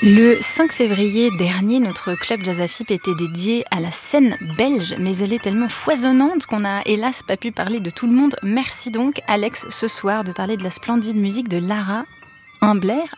Le 5 février dernier, notre club Jazz Afip était dédié à la scène belge, mais elle est tellement foisonnante qu'on n'a hélas pas pu parler de tout le monde. Merci donc Alex ce soir de parler de la splendide musique de Lara Humbert.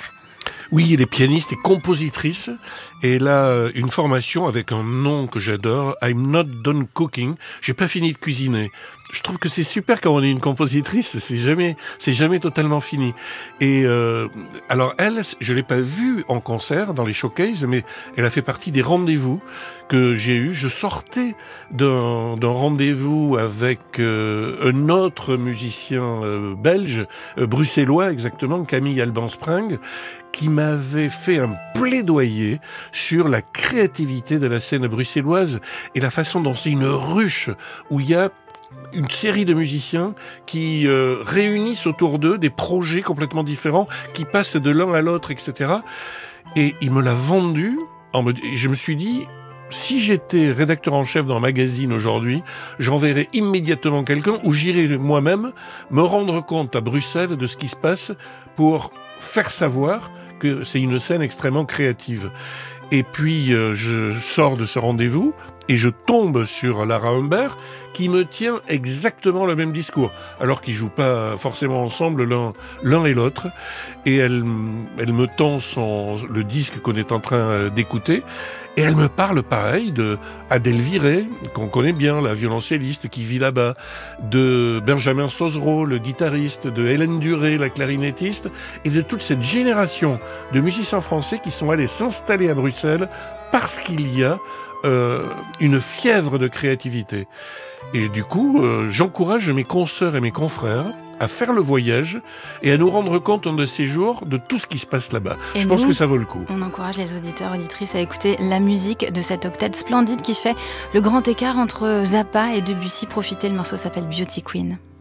Oui, elle est pianiste et compositrice et elle a une formation avec un nom que j'adore, I'm Not Done Cooking. J'ai pas fini de cuisiner. Je trouve que c'est super quand on est une compositrice, c'est jamais totalement fini. Et alors elle, je l'ai pas vue en concert dans les showcases, mais elle a fait partie des rendez-vous que j'ai eu. Je sortais d'un rendez-vous avec un autre musicien belge, bruxellois exactement, Camille Alban-Sprang, qui m'avait fait un plaidoyer sur la créativité de la scène bruxelloise et la façon dont c'est une ruche où il y a une série de musiciens qui réunissent autour d'eux des projets complètement différents, qui passent de l'un à l'autre, etc. Et il me l'a vendu. Je me suis dit, si j'étais rédacteur en chef d'un magazine aujourd'hui, j'enverrais immédiatement quelqu'un ou j'irais moi-même me rendre compte à Bruxelles de ce qui se passe pour faire savoir que c'est une scène extrêmement créative. Et puis, je sors de ce rendez-vous et je tombe sur Lara Humbert qui me tient exactement le même discours, alors qu'ils jouent pas forcément ensemble l'un et l'autre. Et elle me tend le disque qu'on est en train d'écouter et elle me parle pareil de Adèle Viré, qu'on connaît bien, la violoncelliste qui vit là-bas, de Benjamin Sozereau, le guitariste, de Hélène Duré, la clarinettiste, et de toute cette génération de musiciens français qui sont allés s'installer à Bruxelles parce qu'il y a une fièvre de créativité. Et du coup, j'encourage mes consoeurs et mes confrères à faire le voyage et à nous rendre compte un de ces jours de tout ce qui se passe là-bas. Je pense que ça vaut le coup. On encourage les auditeurs, auditrices à écouter la musique de cet octet splendide qui fait le grand écart entre Zappa et Debussy. Profitez, le morceau s'appelle Beauty Queen.